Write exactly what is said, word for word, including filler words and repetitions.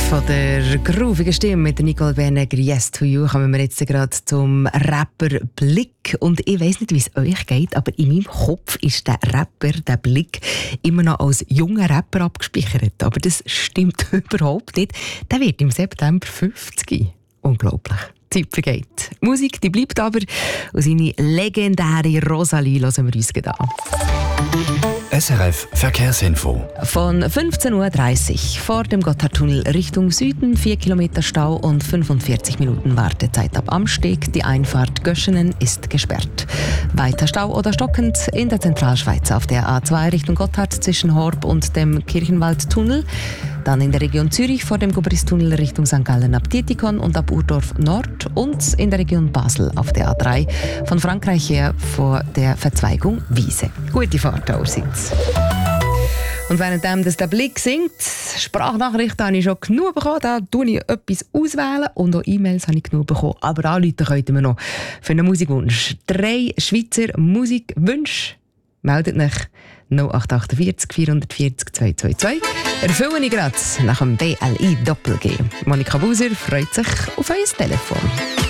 Von der groovigen Stimme mit der Nicole Berneger «Yes to You» kommen wir jetzt gerade zum Rapper Blick. Und ich weiss nicht, wie es euch geht, aber in meinem Kopf ist der Rapper, der Blick, immer noch als junger Rapper abgespeichert. Aber das stimmt überhaupt nicht. Der wird im September fünfzig. Unglaublich. Die Zeit vergeht. Die Musik, die bleibt aber. Und seine legendäre Rosalie hören wir uns gerade an. S R F Verkehrsinfo. Von fünfzehn Uhr dreißig vor dem Gotthardtunnel Richtung Süden, vier Kilometer Stau und fünfundvierzig Minuten Wartezeit ab Amsteg. Die Einfahrt Göschenen ist gesperrt. Weiter Stau oder stockend in der Zentralschweiz auf der A zwei Richtung Gotthard zwischen Horb und dem Kirchenwaldtunnel. Dann in der Region Zürich vor dem Gubristunnel Richtung Sankt Gallen ab Dietikon und ab Urdorf Nord. Und in der Region Basel auf der A drei von Frankreich her vor der Verzweigung Wiese. Gute Fahrt allerseits. Und währenddem das der Blick singt, Sprachnachrichten habe ich schon genug bekommen. Da tue ich etwas auswählen und auch E-Mails habe ich genug bekommen. Aber anrufen könnten wir noch für einen Musikwunsch. Drei Schweizer Musikwünsche. Meldet euch null acht acht vier vier vier null zwei zwei zwei. Erfülle ich gerade nach dem B L I Doppel G. Monika Buser freut sich auf euer Telefon.